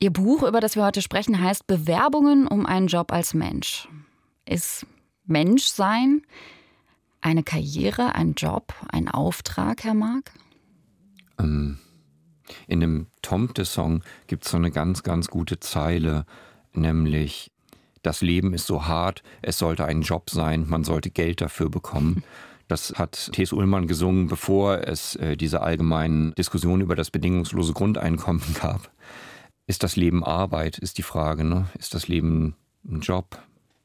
Ihr Buch, über das wir heute sprechen, heißt Bewerbungen um einen Job als Mensch. Ist Menschsein eine Karriere, ein Job, ein Auftrag, Herr Mark? In dem Tomte-Song gibt es so eine ganz, ganz gute Zeile, nämlich: Das Leben ist so hart, es sollte ein Job sein, man sollte Geld dafür bekommen. Das hat T.S. Ullmann gesungen, bevor es diese allgemeinen Diskussionen über das bedingungslose Grundeinkommen gab. Ist das Leben Arbeit, ist die Frage, ne? Ist das Leben ein Job?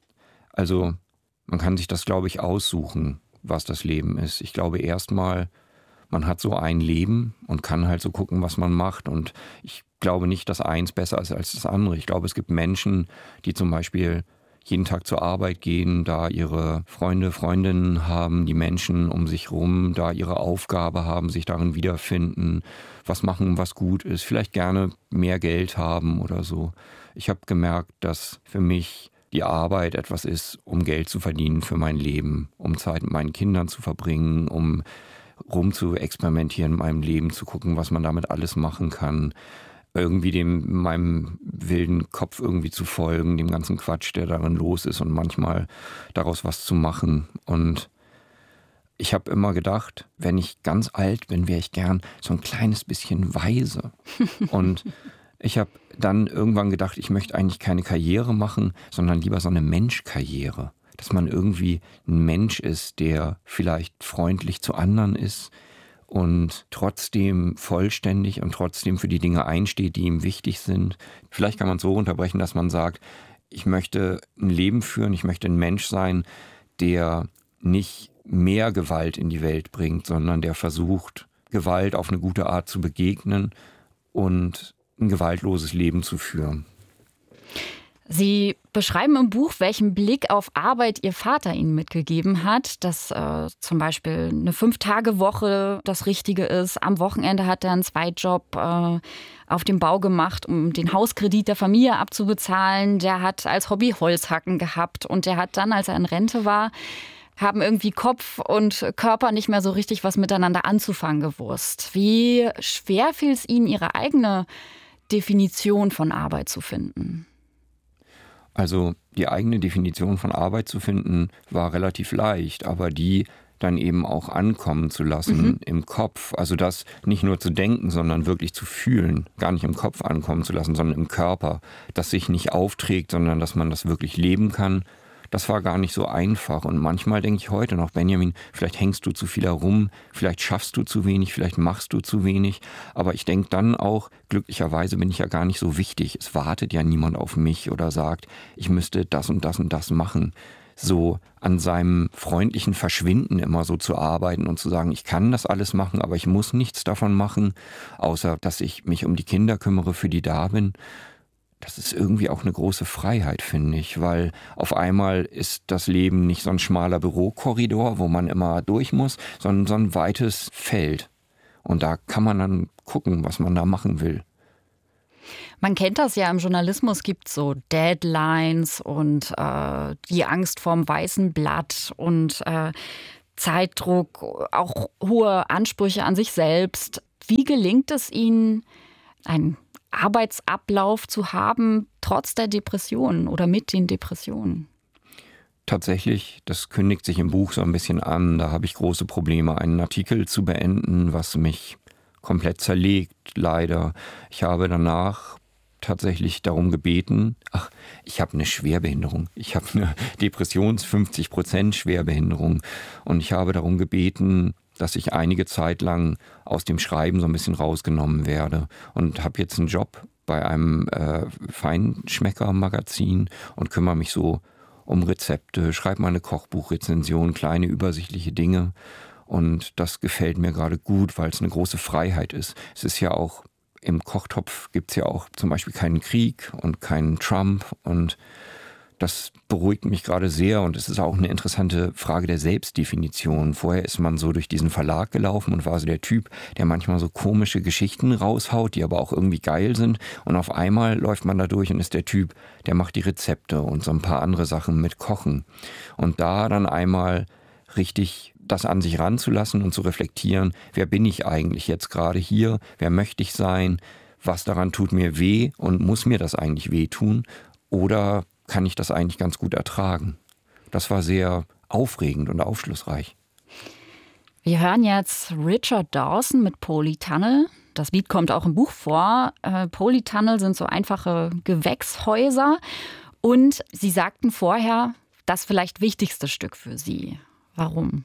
Also man kann sich das, glaube ich, aussuchen, was das Leben ist. Ich glaube erstmal, man hat so ein Leben und kann halt so gucken, was man macht. Und ich glaube nicht, dass eins besser ist als das andere. Ich glaube, es gibt Menschen, die zum Beispiel jeden Tag zur Arbeit gehen, da ihre Freunde, Freundinnen haben, die Menschen um sich rum, da ihre Aufgabe haben, sich darin wiederfinden, was machen, was gut ist, vielleicht gerne mehr Geld haben oder so. Ich habe gemerkt, dass für mich die Arbeit etwas ist, um Geld zu verdienen für mein Leben, um Zeit mit meinen Kindern zu verbringen, um rum zu experimentieren in meinem Leben, zu gucken, was man damit alles machen kann. Irgendwie meinem wilden Kopf irgendwie zu folgen, dem ganzen Quatsch, der darin los ist und manchmal daraus was zu machen. Und ich habe immer gedacht, wenn ich ganz alt bin, wäre ich gern so ein kleines bisschen weise. Und ich habe dann irgendwann gedacht, ich möchte eigentlich keine Karriere machen, sondern lieber so eine Menschkarriere. Dass man irgendwie ein Mensch ist, der vielleicht freundlich zu anderen ist und trotzdem vollständig und trotzdem für die Dinge einsteht, die ihm wichtig sind. Vielleicht kann man es so unterbrechen, dass man sagt, ich möchte ein Leben führen, ich möchte ein Mensch sein, der nicht mehr Gewalt in die Welt bringt, sondern der versucht, Gewalt auf eine gute Art zu begegnen und ein gewaltloses Leben zu führen. Sie beschreiben im Buch, welchen Blick auf Arbeit Ihr Vater Ihnen mitgegeben hat, dass zum Beispiel eine 5-Tage-Woche das Richtige ist. Am Wochenende hat er einen Zweitjob auf dem Bau gemacht, um den Hauskredit der Familie abzubezahlen. Der hat als Hobby Holzhacken gehabt und der hat dann, als er in Rente war, haben irgendwie Kopf und Körper nicht mehr so richtig was miteinander anzufangen gewusst. Wie schwer fiel es Ihnen, Ihre eigene Definition von Arbeit zu finden? Also die eigene Definition von Arbeit zu finden, war relativ leicht, aber die dann eben auch ankommen zu lassen im Kopf. Also das nicht nur zu denken, sondern wirklich zu fühlen. Gar nicht im Kopf ankommen zu lassen, sondern im Körper. Das sich nicht aufträgt, sondern dass man das wirklich leben kann. Das war gar nicht so einfach. Und manchmal denke ich heute noch, Benjamin, vielleicht hängst du zu viel herum, vielleicht schaffst du zu wenig, vielleicht machst du zu wenig. Aber ich denke dann auch, glücklicherweise bin ich ja gar nicht so wichtig. Es wartet ja niemand auf mich oder sagt, ich müsste das und das und das machen. So an seinem freundlichen Verschwinden immer so zu arbeiten und zu sagen, ich kann das alles machen, aber ich muss nichts davon machen, außer dass ich mich um die Kinder kümmere, für die da bin. Das ist irgendwie auch eine große Freiheit, finde ich, weil auf einmal ist das Leben nicht so ein schmaler Bürokorridor, wo man immer durch muss, sondern so ein weites Feld. Und da kann man dann gucken, was man da machen will. Man kennt das ja im Journalismus, gibt so Deadlines und die Angst vorm weißen Blatt und Zeitdruck, auch hohe Ansprüche an sich selbst. Wie gelingt es Ihnen, einen Arbeitsablauf zu haben, trotz der Depressionen oder mit den Depressionen? Tatsächlich, das kündigt sich im Buch so ein bisschen an. Da habe ich große Probleme, einen Artikel zu beenden, was mich komplett zerlegt, leider. Ich habe danach tatsächlich darum gebeten, ich habe eine Schwerbehinderung. Ich habe eine 50% Schwerbehinderung. Und ich habe darum gebeten, dass ich einige Zeit lang aus dem Schreiben so ein bisschen rausgenommen werde. Und habe jetzt einen Job bei einem Feinschmecker-Magazin und kümmere mich so um Rezepte, schreibe mal eine Kochbuchrezension, kleine übersichtliche Dinge. Und das gefällt mir gerade gut, weil es eine große Freiheit ist. Es ist ja auch, im Kochtopf gibt es ja auch zum Beispiel keinen Krieg und keinen Trump. Und das beruhigt mich gerade sehr. Und es ist auch eine interessante Frage der Selbstdefinition. Vorher ist man so durch diesen Verlag gelaufen und war so der Typ, der manchmal so komische Geschichten raushaut, die aber auch irgendwie geil sind. Und auf einmal läuft man da durch und ist der Typ, der macht die Rezepte und so ein paar andere Sachen mit Kochen. Und da dann einmal richtig das an sich ranzulassen und zu reflektieren, wer bin ich eigentlich jetzt gerade hier, wer möchte ich sein, was daran tut mir weh und muss mir das eigentlich wehtun oder kann ich das eigentlich ganz gut ertragen? Das war sehr aufregend und aufschlussreich. Wir hören jetzt Richard Dawson mit Polytunnel. Das Lied kommt auch im Buch vor. Polytunnel sind so einfache Gewächshäuser. Und Sie sagten vorher, das vielleicht wichtigste Stück für Sie. Warum?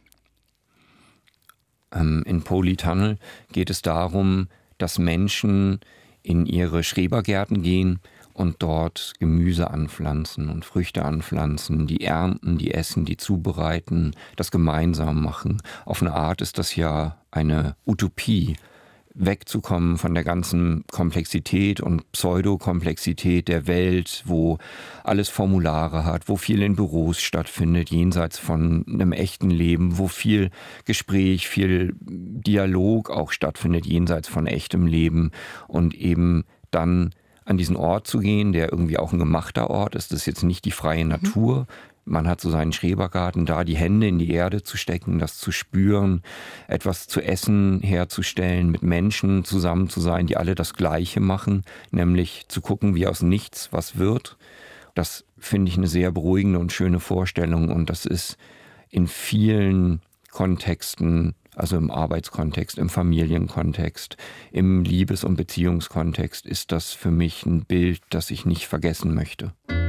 In Polytunnel geht es darum, dass Menschen in ihre Schrebergärten gehen und dort Gemüse anpflanzen und Früchte anpflanzen, die ernten, die essen, die zubereiten, das gemeinsam machen. Auf eine Art ist das ja eine Utopie, wegzukommen von der ganzen Komplexität und Pseudokomplexität der Welt, wo alles Formulare hat, wo viel in Büros stattfindet, jenseits von einem echten Leben, wo viel Gespräch, viel Dialog auch stattfindet, jenseits von echtem Leben und eben dann an diesen Ort zu gehen, der irgendwie auch ein gemachter Ort ist. Das ist jetzt nicht die freie Natur. Man hat so seinen Schrebergarten da, die Hände in die Erde zu stecken, das zu spüren, etwas zu essen herzustellen, mit Menschen zusammen zu sein, die alle das Gleiche machen, nämlich zu gucken, wie aus nichts was wird. Das finde ich eine sehr beruhigende und schöne Vorstellung und das ist in vielen Kontexten, also im Arbeitskontext, im Familienkontext, im Liebes- und Beziehungskontext, ist das für mich ein Bild, das ich nicht vergessen möchte.